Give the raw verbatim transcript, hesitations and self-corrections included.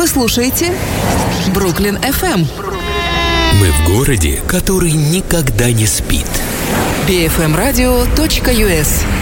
Вы слушаете Бруклин эф эм. Мы в городе, который никогда не спит. би эф эм радио точка ю эс.